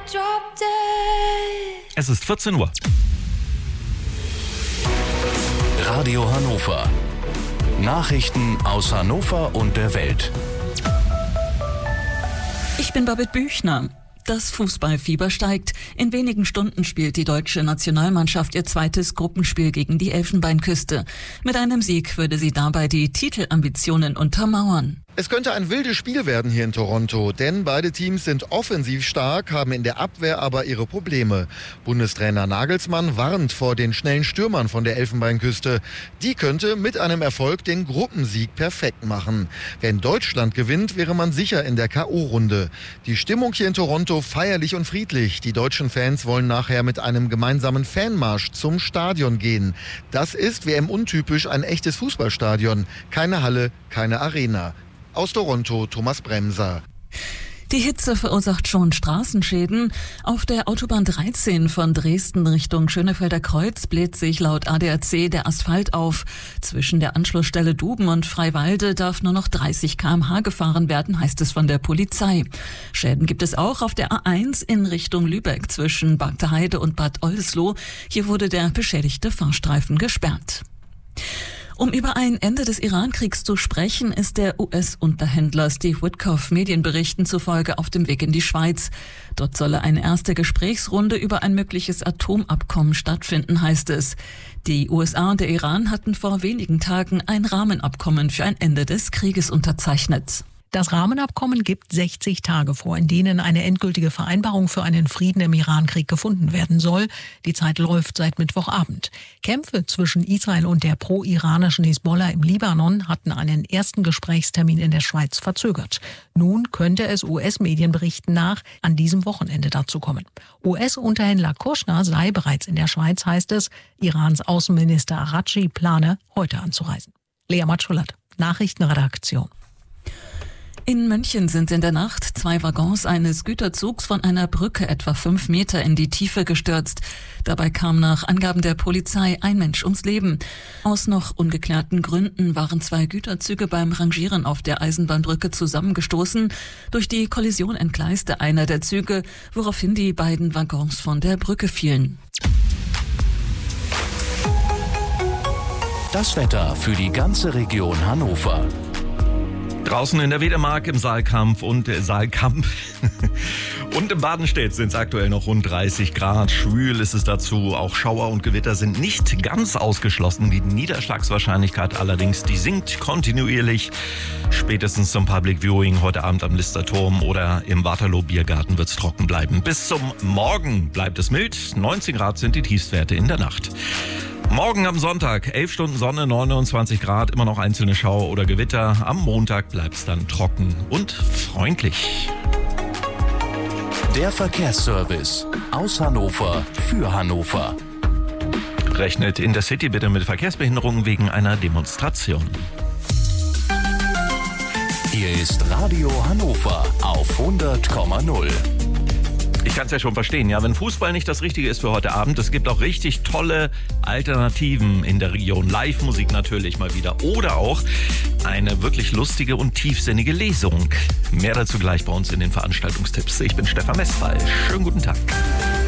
Es ist 14 Uhr. Radio Hannover. Nachrichten aus Hannover und der Welt. Ich bin Babette Büchner. Das Fußballfieber steigt. In wenigen Stunden spielt die deutsche Nationalmannschaft ihr zweites Gruppenspiel gegen die Elfenbeinküste. Mit einem Sieg würde sie dabei die Titelambitionen untermauern. Es könnte ein wildes Spiel werden hier in Toronto, denn beide Teams sind offensiv stark, haben in der Abwehr aber ihre Probleme. Bundestrainer Nagelsmann warnt vor den schnellen Stürmern von der Elfenbeinküste. Die könnte mit einem Erfolg den Gruppensieg perfekt machen. Wenn Deutschland gewinnt, wäre man sicher in der K.O.-Runde. Die Stimmung hier in Toronto feierlich und friedlich. Die deutschen Fans wollen nachher mit einem gemeinsamen Fanmarsch zum Stadion gehen. Das ist WM-untypisch ein echtes Fußballstadion. Keine Halle, keine Arena. Aus Toronto, Thomas Bremser. Die Hitze verursacht schon Straßenschäden. Auf der Autobahn 13 von Dresden Richtung Schönefelder Kreuz bläht sich laut ADAC der Asphalt auf. Zwischen der Anschlussstelle Duben und Freiwalde darf nur noch 30 km/h gefahren werden, heißt es von der Polizei. Schäden gibt es auch auf der A1 in Richtung Lübeck zwischen Bagdeheide und Bad Oldesloe. Hier wurde der beschädigte Fahrstreifen gesperrt. Um über ein Ende des Iran-Kriegs zu sprechen, ist der US-Unterhändler Steve Witkoff Medienberichten zufolge auf dem Weg in die Schweiz. Dort solle eine erste Gesprächsrunde über ein mögliches Atomabkommen stattfinden, heißt es. Die USA und der Iran hatten vor wenigen Tagen ein Rahmenabkommen für ein Ende des Krieges unterzeichnet. Das Rahmenabkommen gibt 60 Tage vor, in denen eine endgültige Vereinbarung für einen Frieden im Iran-Krieg gefunden werden soll. Die Zeit läuft seit Mittwochabend. Kämpfe zwischen Israel und der pro-iranischen Hisbollah im Libanon hatten einen ersten Gesprächstermin in der Schweiz verzögert. Nun könnte es US-Medienberichten nach an diesem Wochenende dazu kommen. US-Unterhändler Kushner sei bereits in der Schweiz, heißt es. Irans Außenminister Araghchi plane, heute anzureisen. Lea Matschulat, Nachrichtenredaktion. In München sind in der Nacht 2 Waggons eines Güterzugs von einer Brücke etwa 5 Meter in die Tiefe gestürzt. Dabei kam nach Angaben der Polizei ein Mensch ums Leben. Aus noch ungeklärten Gründen waren 2 Güterzüge beim Rangieren auf der Eisenbahnbrücke zusammengestoßen. Durch die Kollision entgleiste einer der Züge, woraufhin die beiden Waggons von der Brücke fielen. Das Wetter für die ganze Region Hannover. Draußen in der Wedemark im Saalkamp und im Badenstedt sind es aktuell noch rund 30 Grad. Schwül ist es dazu. Auch Schauer und Gewitter sind nicht ganz ausgeschlossen. Die Niederschlagswahrscheinlichkeit allerdings, die sinkt kontinuierlich. Spätestens zum Public Viewing heute Abend am Listerturm oder im Waterloo Biergarten wird es trocken bleiben. Bis zum Morgen bleibt es mild. 19 Grad sind die Tiefstwerte in der Nacht. Morgen am Sonntag, 11 Stunden Sonne, 29 Grad, immer noch einzelne Schauer oder Gewitter. Am Montag bleibt es dann trocken und freundlich. Der Verkehrsservice aus Hannover für Hannover. Rechnet in der City bitte mit Verkehrsbehinderungen wegen einer Demonstration. Hier ist Radio Hannover auf 100,0. Ich kann es ja schon verstehen, ja, wenn Fußball nicht das Richtige ist für heute Abend, es gibt auch richtig tolle Alternativen in der Region. Live-Musik natürlich mal wieder oder auch eine wirklich lustige und tiefsinnige Lesung. Mehr dazu gleich bei uns in den Veranstaltungstipps. Ich bin Stefan Messfall. Schönen guten Tag.